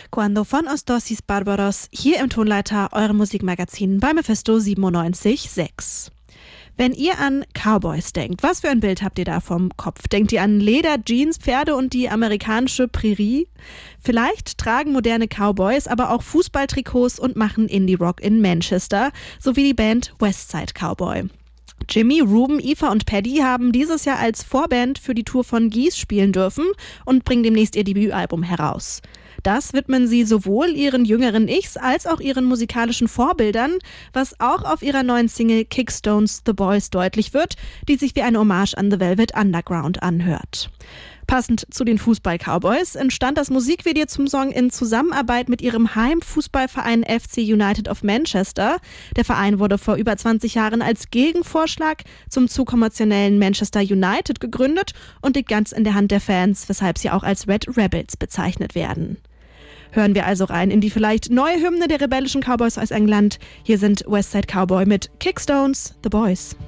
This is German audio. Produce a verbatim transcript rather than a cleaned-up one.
Quando von Ostosis Barbaros hier im Tonleiter, eurem Musikmagazin bei Mephisto siebenundneunzig Komma sechs. Wenn ihr an Cowboys denkt, was für ein Bild habt ihr da vom Kopf? Denkt ihr an Leder, Jeans, Pferde und die amerikanische Prärie? Vielleicht tragen moderne Cowboys aber auch Fußballtrikots und machen Indie-Rock in Manchester, sowie die Band Westside Cowboy. Jimmy, Ruben, Eva und Paddy haben dieses Jahr als Vorband für die Tour von Geese spielen dürfen und bringen demnächst ihr Debütalbum heraus. Das widmen sie sowohl ihren jüngeren Ichs als auch ihren musikalischen Vorbildern, was auch auf ihrer neuen Single Kickstones The Boys deutlich wird, die sich wie eine Hommage an The Velvet Underground anhört. Passend zu den Fußball-Cowboys entstand das Musikvideo zum Song in Zusammenarbeit mit ihrem Heimfußballverein F C United of Manchester. Der Verein wurde vor über zwanzig Jahren als Gegenvorschlag zum zu kommerziellen Manchester United gegründet und liegt ganz in der Hand der Fans, weshalb sie auch als Red Rebels bezeichnet werden. Hören wir also rein in die vielleicht neue Hymne der rebellischen Cowboys aus England. Hier sind Westside Cowboy mit Kickstones, The Boys.